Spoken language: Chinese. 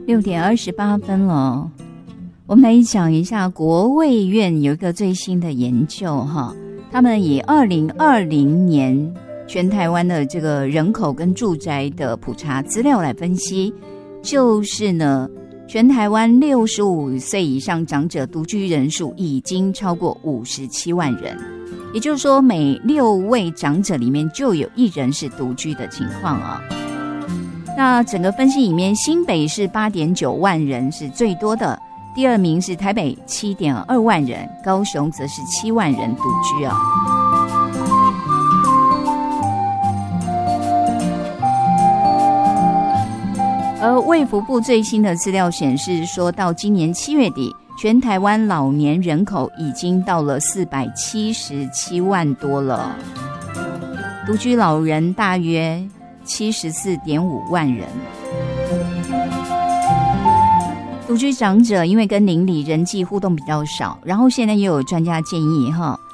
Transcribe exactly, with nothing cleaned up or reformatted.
六点二十八分了，我们来讲一下国卫院有一个最新的研究哈，他们以二零二零年全台湾的这个人口跟住宅的普查资料来分析，就是呢，全台湾六十五岁以上长者独居人数已经超过五十七万人，也就是说每六位长者里面就有一人是独居的情况啊。那整个分析里面，新北是 八点九万人是最多的，第二名是台北 七点二万人，高雄则是七万人独居啊。而卫福部最新的资料显示说，到今年七月底，全台湾老年人口已经到了四百七十七万多了，独居老人大约七十四点五万人。独居长者因为跟邻里人际互动比较少，然后现在又有专家建议哈，